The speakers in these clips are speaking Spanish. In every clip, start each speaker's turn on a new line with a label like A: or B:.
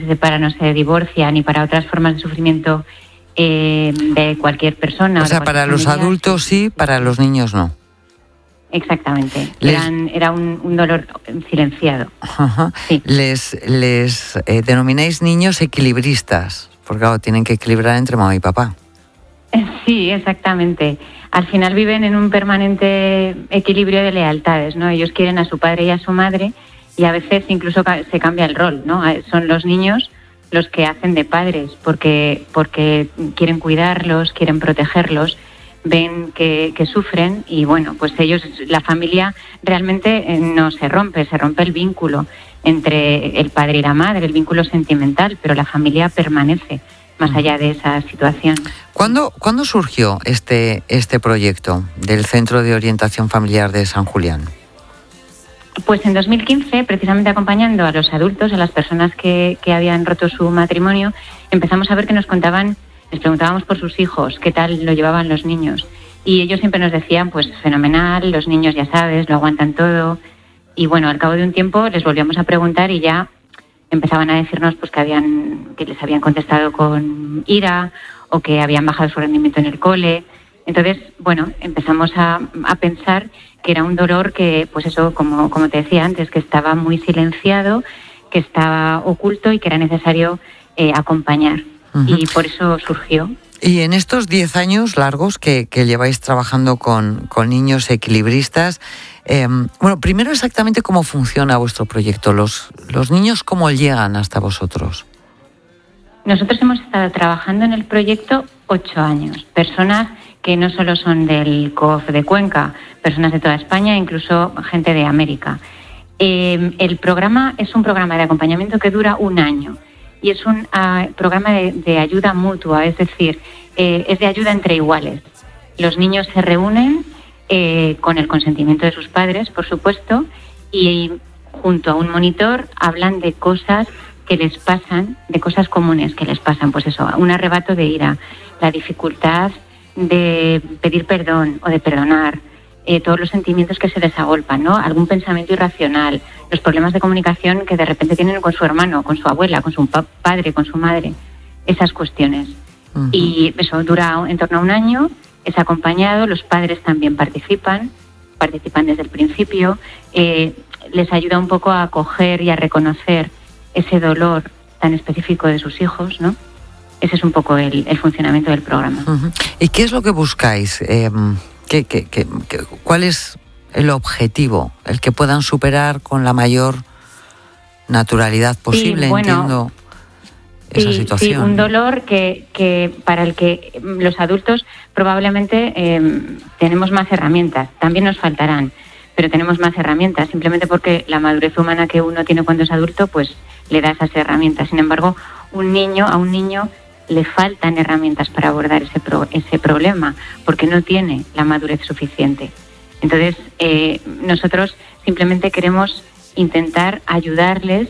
A: separa no se divorcia, ni para otras formas de sufrimiento de cualquier persona.
B: O sea, para los adultos sí, para los niños no.
A: Exactamente. Era un dolor silenciado.
B: Ajá.
A: Sí.
B: Les denomináis niños equilibristas, porque claro, tienen que equilibrar entre mamá y papá.
A: Sí, exactamente. Al final viven en un permanente equilibrio de lealtades, ¿no? Ellos quieren a su padre y a su madre, y a veces incluso se cambia el rol, ¿no? Son los niños los que hacen de padres, porque quieren cuidarlos, quieren protegerlos, ven que sufren, y bueno, pues la familia realmente no se rompe el vínculo entre el padre y la madre, el vínculo sentimental, pero la familia permanece más allá de esa situación.
B: ¿Cuándo surgió este proyecto del Centro de Orientación Familiar de San Julián?
A: Pues en 2015, precisamente acompañando a los adultos, a las personas que habían roto su matrimonio, empezamos a ver que nos contaban, les preguntábamos por sus hijos, qué tal lo llevaban los niños. Y ellos siempre nos decían, pues fenomenal, los niños ya sabes, lo aguantan todo. Y bueno, al cabo de un tiempo les volvíamos a preguntar y ya empezaban a decirnos pues que les habían contestado con ira o que habían bajado su rendimiento en el cole. Entonces, bueno, empezamos a pensar que era un dolor que, pues eso, como te decía antes, que estaba muy silenciado, que estaba oculto y que era necesario acompañar. Uh-huh. Y por eso surgió.
B: Y en estos 10 años largos que lleváis trabajando con niños equilibristas, bueno, primero exactamente cómo funciona vuestro proyecto. Los niños, ¿cómo llegan hasta vosotros?
A: Nosotros hemos estado trabajando en el proyecto 8 años. Personas que no solo son del COF de Cuenca, personas de toda España, incluso gente de América. El programa es un programa de acompañamiento que dura 1 año y es un programa de ayuda mutua, es decir, es de ayuda entre iguales. Los niños se reúnen con el consentimiento de sus padres, por supuesto, y junto a un monitor hablan de cosas que les pasan, de cosas comunes que les pasan, pues eso, un arrebato de ira, la dificultad de pedir perdón o de perdonar, todos los sentimientos que se les agolpan, ¿no? Algún pensamiento irracional, los problemas de comunicación que de repente tienen con su hermano, con su abuela, con su padre, con su madre, esas cuestiones. Uh-huh. Y eso dura en torno a 1 año, es acompañado, los padres también participan desde el principio, les ayuda un poco a acoger y a reconocer ese dolor tan específico de sus hijos, ¿no? Ese es un poco el funcionamiento del programa.
B: Uh-huh. ¿Y qué es lo que buscáis? ¿Cuál es el objetivo? El que puedan superar con la mayor naturalidad posible,
A: sí, bueno,
B: entiendo, esa situación.
A: Sí, un dolor que para el que los adultos probablemente tenemos más herramientas. También nos faltarán, pero tenemos más herramientas, simplemente porque la madurez humana que uno tiene cuando es adulto, pues le da esas herramientas. Sin embargo, a un niño le faltan herramientas para abordar ese problema, porque no tiene la madurez suficiente. Entonces, nosotros simplemente queremos intentar ayudarles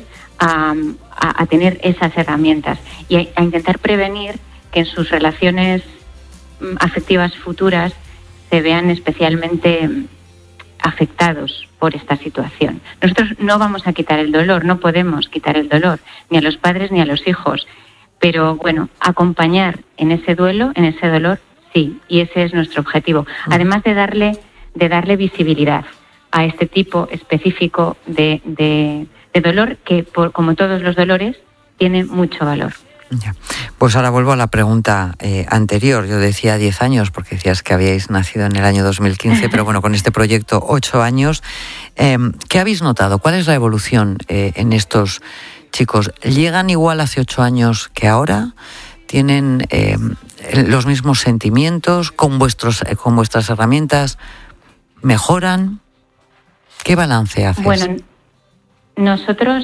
A: a tener esas herramientas y a intentar prevenir que en sus relaciones afectivas futuras se vean especialmente afectados por esta situación. Nosotros no vamos a quitar el dolor, no podemos quitar el dolor, ni a los padres ni a los hijos, pero bueno, acompañar en ese duelo, en ese dolor, sí, y ese es nuestro objetivo. Además de darle visibilidad a este tipo específico de dolor que, como todos los dolores, tiene mucho valor.
B: Ya. Pues ahora vuelvo a la pregunta anterior. Yo decía 10 años porque decías que habíais nacido en el año 2015, pero bueno, con este proyecto 8 años. ¿Qué habéis notado? ¿Cuál es la evolución en estos chicos? ¿Llegan igual hace 8 años que ahora? ¿Tienen los mismos sentimientos? ¿Con vuestras herramientas mejoran? ¿Qué balance haces?
A: Bueno, nosotros,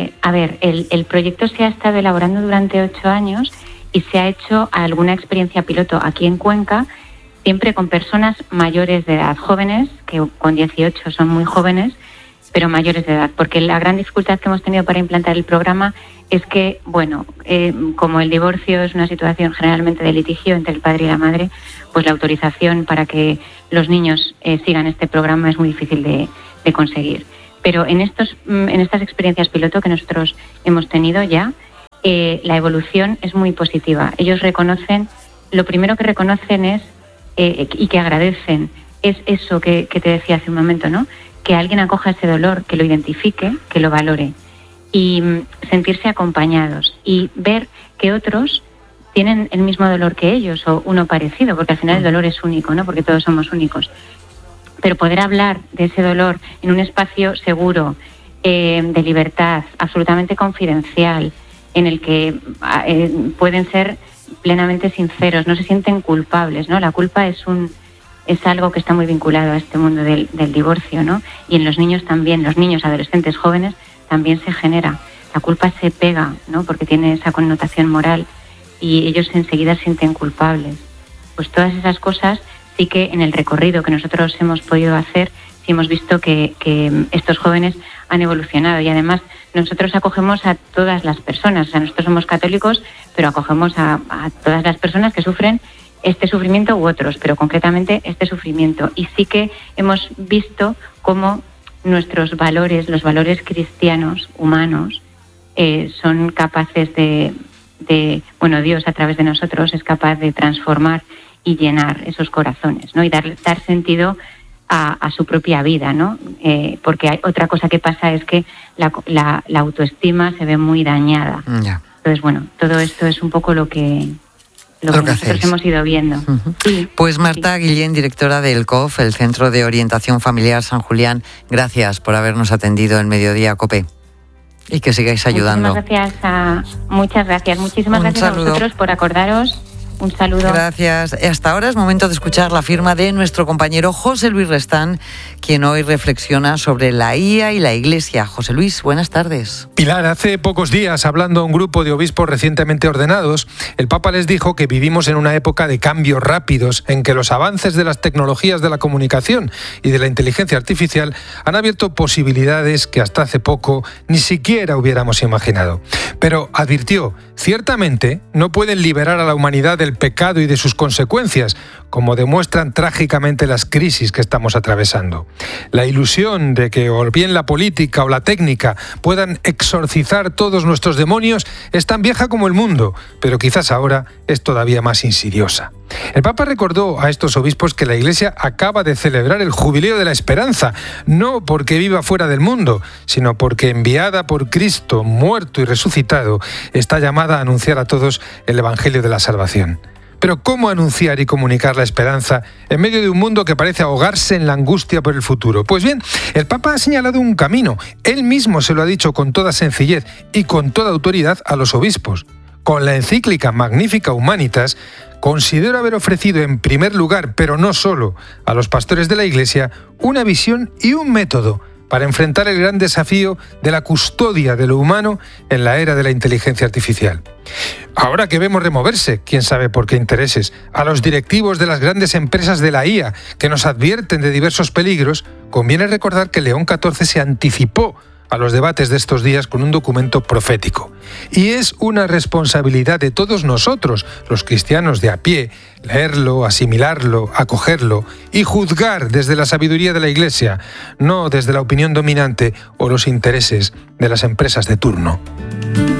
A: el proyecto se ha estado elaborando durante 8 años y se ha hecho alguna experiencia piloto aquí en Cuenca, siempre con personas mayores de edad, jóvenes, que con 18 son muy jóvenes, pero mayores de edad, porque la gran dificultad que hemos tenido para implantar el programa es que, bueno, como el divorcio es una situación generalmente de litigio entre el padre y la madre, pues la autorización para que los niños sigan este programa es muy difícil de conseguir. Pero en estas experiencias piloto que nosotros hemos tenido ya, la evolución es muy positiva. Ellos reconocen, lo primero que reconocen es, y que agradecen, es eso que te decía hace un momento, ¿no? Que alguien acoja ese dolor, que lo identifique, que lo valore, y sentirse acompañados y ver que otros tienen el mismo dolor que ellos o uno parecido, porque al final el dolor es único, ¿no? Porque todos somos únicos. Pero poder hablar de ese dolor en un espacio seguro, de libertad, absolutamente confidencial, en el que pueden ser plenamente sinceros, no se sienten culpables, ¿no? La culpa es algo que está muy vinculado a este mundo del divorcio, ¿no? Y en los niños también, los niños, adolescentes, jóvenes, también se genera. La culpa se pega, ¿no? Porque tiene esa connotación moral y ellos enseguida se sienten culpables. Pues todas esas cosas sí que en el recorrido que nosotros hemos podido hacer, sí hemos visto que estos jóvenes han evolucionado y además nosotros acogemos a todas las personas. O sea, nosotros somos católicos, pero acogemos a todas las personas que sufren este sufrimiento u otros, pero concretamente este sufrimiento. Y sí que hemos visto cómo nuestros valores, los valores cristianos, humanos, son capaces de, Dios a través de nosotros es capaz de transformar y llenar esos corazones, ¿no? Y dar sentido a su propia vida, ¿no? Porque hay otra cosa que pasa es que la autoestima se ve muy dañada.
B: Ya.
A: Entonces, bueno, todo esto es un poco lo que nosotros hemos ido viendo.
B: Uh-huh.
A: Sí,
B: pues Marta Guillén, directora del COF, el Centro de Orientación Familiar San Julián, gracias por habernos atendido en Mediodía COPE y que sigáis ayudando.
A: Muchísimas gracias a vosotros por acordaros. Un saludo.
B: Gracias. Hasta ahora es momento de escuchar la firma de nuestro compañero José Luis Restán, quien hoy reflexiona sobre la IA y la Iglesia. José Luis, buenas tardes.
C: Pilar, hace pocos días, hablando a un grupo de obispos recientemente ordenados, el Papa les dijo que vivimos en una época de cambios rápidos, en que los avances de las tecnologías de la comunicación y de la inteligencia artificial han abierto posibilidades que hasta hace poco ni siquiera hubiéramos imaginado. Pero advirtió, ciertamente no pueden liberar a la humanidad del pecado y de sus consecuencias, como demuestran trágicamente las crisis que estamos atravesando. La ilusión de que o bien la política o la técnica puedan exorcizar todos nuestros demonios es tan vieja como el mundo, pero quizás ahora es todavía más insidiosa. El Papa recordó a estos obispos que la Iglesia acaba de celebrar el Jubileo de la Esperanza, no porque viva fuera del mundo, sino porque enviada por Cristo, muerto y resucitado, está llamada a anunciar a todos el Evangelio de la salvación. Pero ¿cómo anunciar y comunicar la esperanza en medio de un mundo que parece ahogarse en la angustia por el futuro? Pues bien, el Papa ha señalado un camino. Él mismo se lo ha dicho con toda sencillez y con toda autoridad a los obispos. Con la encíclica Magnificat Humanitas, considero haber ofrecido en primer lugar, pero no solo, a los pastores de la Iglesia, una visión y un método para enfrentar el gran desafío de la custodia de lo humano en la era de la inteligencia artificial. Ahora que vemos removerse, quién sabe por qué intereses, a los directivos de las grandes empresas de la IA que nos advierten de diversos peligros, conviene recordar que León XIV se anticipó a los debates de estos días con un documento profético. Y es una responsabilidad de todos nosotros, los cristianos de a pie, leerlo, asimilarlo, acogerlo y juzgar desde la sabiduría de la Iglesia, no desde la opinión dominante o los intereses de las empresas de turno.